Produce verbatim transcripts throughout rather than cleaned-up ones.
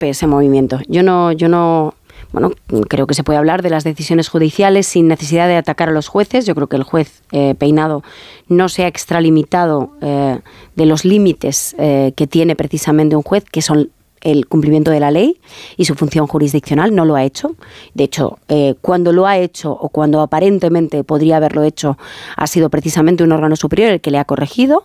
torpe ese movimiento. Yo no, yo no, bueno, creo que se puede hablar de las decisiones judiciales sin necesidad de atacar a los jueces. Yo creo que el juez eh, Peinado no se ha extralimitado eh, de los límites eh, que tiene precisamente un juez, que son el cumplimiento de la ley y su función jurisdiccional. No lo ha hecho. De hecho, eh, cuando lo ha hecho o cuando aparentemente podría haberlo hecho, ha sido precisamente un órgano superior el que le ha corregido.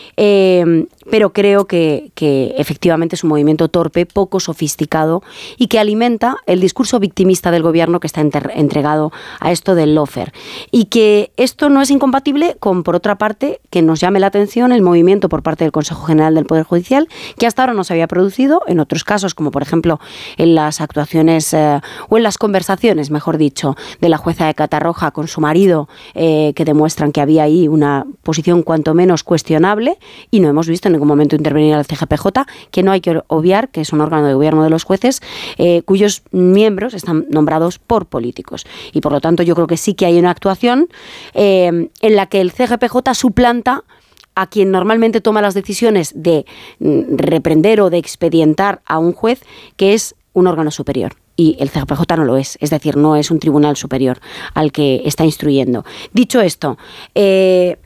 Eh, pero creo que, que efectivamente es un movimiento torpe, poco sofisticado y que alimenta el discurso victimista del gobierno que está enter, entregado a esto del lawfare. Y que esto no es incompatible con, por otra parte, que nos llame la atención el movimiento por parte del Consejo General del Poder Judicial, que hasta ahora no se había producido en otros casos, como por ejemplo en las actuaciones eh, o en las conversaciones, mejor dicho, de la jueza de Catarroja con su marido, eh, que demuestran que había ahí una posición cuanto menos cuestionable, y no hemos visto en ningún momento intervenir al C G P J, que no hay que obviar que es un órgano de gobierno de los jueces, eh, cuyos miembros están nombrados por políticos. Y por lo tanto yo creo que sí que hay una actuación eh, en la que el C G P J suplanta a quien normalmente toma las decisiones de reprender o de expedientar a un juez, que es un órgano superior. Y el C G P J no lo es, es decir, no es un tribunal superior al que está instruyendo. Dicho esto, eh,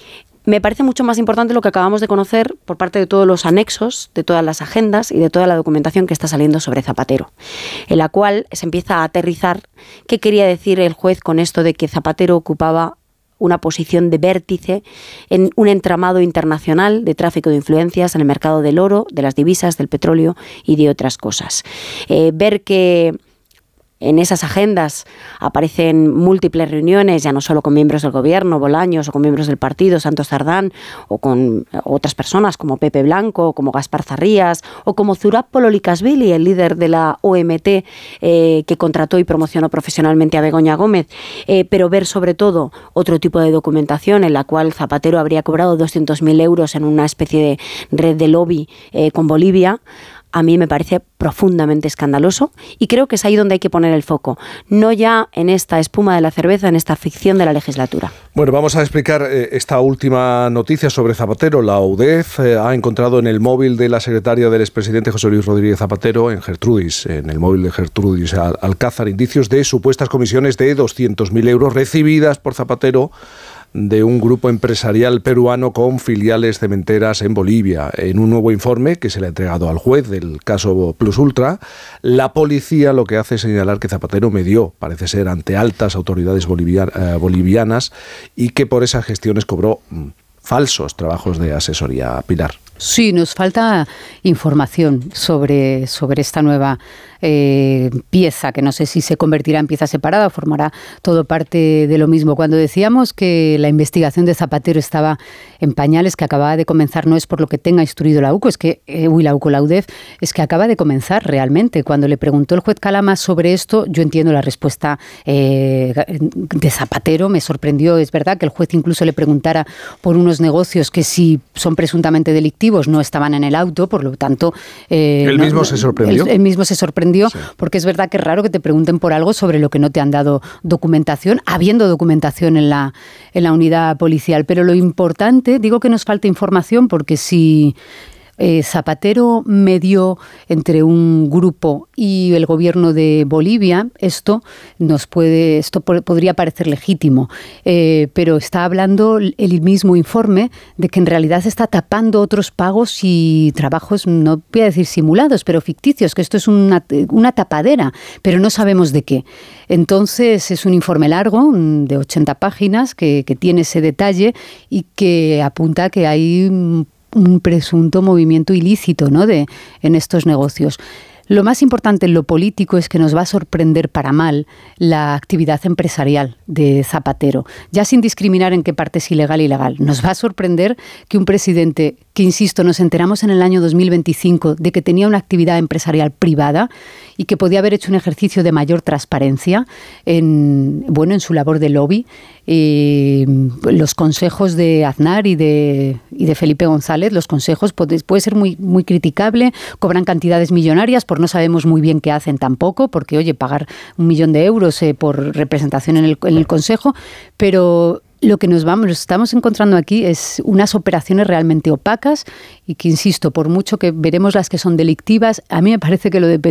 me parece mucho más importante lo que acabamos de conocer por parte de todos los anexos, de todas las agendas y de toda la documentación que está saliendo sobre Zapatero, en la cual se empieza a aterrizar qué quería decir el juez con esto de que Zapatero ocupaba una posición de vértice en un entramado internacional de tráfico de influencias en el mercado del oro, de las divisas, del petróleo y de otras cosas. Eh, ver que en esas agendas aparecen múltiples reuniones, ya no solo con miembros del gobierno, Bolaños, o con miembros del partido, Santos Cerdán, o con otras personas como Pepe Blanco, como Gaspar Zarrías, o como Zurab Pololikashvili, el líder de la O M T, eh, que contrató y promocionó profesionalmente a Begoña Gómez, eh, pero ver sobre todo otro tipo de documentación en la cual Zapatero habría cobrado doscientos mil euros en una especie de red de lobby eh, con Bolivia, a mí me parece profundamente escandaloso y creo que es ahí donde hay que poner el foco, no ya en esta espuma de la cerveza, en esta ficción de la legislatura. Bueno, vamos a explicar eh, esta última noticia sobre Zapatero. La U D E F eh, ha encontrado en el móvil de la secretaria del expresidente José Luis Rodríguez Zapatero, en Gertrudis, en el móvil de Gertrudis Al- Alcázar, indicios de supuestas comisiones de doscientos mil euros recibidas por Zapatero de un grupo empresarial peruano con filiales cementeras en Bolivia. En un nuevo informe que se le ha entregado al juez del caso Plus Ultra, la policía lo que hace es señalar que Zapatero medió, parece ser, ante altas autoridades bolivian- eh, bolivianas y que por esas gestiones cobró mm, falsos trabajos de asesoría. Pilar. Sí, nos falta información sobre, sobre esta nueva eh, pieza, que no sé si se convertirá en pieza separada o formará todo parte de lo mismo. Cuando decíamos que la investigación de Zapatero estaba en pañales, que acababa de comenzar, no es por lo que tenga instruido la U C O, es que, eh, uy, la U C O, la U D E F, es que acaba de comenzar realmente. Cuando le preguntó el juez Calama sobre esto, yo entiendo la respuesta eh, de Zapatero, me sorprendió. Es verdad que el juez incluso le preguntara por unos negocios que, si son presuntamente delictivos, no estaban en el auto, por lo tanto... Eh, ¿Él no, mismo se sorprendió? Él, él mismo se sorprendió, sí. Porque es verdad que es raro que te pregunten por algo sobre lo que no te han dado documentación, habiendo documentación en la, en la unidad policial. Pero lo importante, digo que nos falta información, porque si... Eh, Zapatero medió entre un grupo y el gobierno de Bolivia, esto nos puede, esto podría parecer legítimo, eh, pero está hablando el mismo informe de que en realidad se está tapando otros pagos y trabajos, no voy a decir simulados, pero ficticios, que esto es una, una tapadera, pero no sabemos de qué. Entonces es un informe largo de ochenta páginas que, que tiene ese detalle y que apunta que hay un presunto movimiento ilícito, ¿no?, de, en estos negocios. Lo más importante en lo político es que nos va a sorprender para mal la actividad empresarial de Zapatero, ya sin discriminar en qué parte es ilegal y legal. Nos va a sorprender que un presidente, que insisto, nos enteramos en el año dos mil veinticinco de que tenía una actividad empresarial privada y que podía haber hecho un ejercicio de mayor transparencia en, bueno, en su labor de lobby. Eh, los consejos de Aznar y de, y de Felipe González, los consejos puede, puede ser muy, muy criticable, cobran cantidades millonarias, por no sabemos muy bien qué hacen tampoco, porque oye, pagar un millón de euros eh, por representación en el, en el consejo, pero lo que nos vamos, nos estamos encontrando aquí es unas operaciones realmente opacas y que, insisto, por mucho que veremos las que son delictivas, a mí me parece que lo de Perú